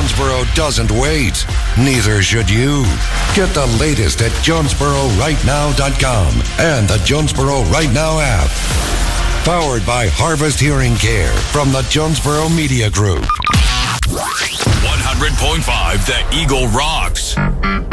Jonesboro doesn't wait. Neither should you. Get the latest at JonesboroRightNow.com and the Jonesboro Right Now app. Powered by Harvest Hearing Care from the Jonesboro Media Group. 100.5 The Eagle rocks.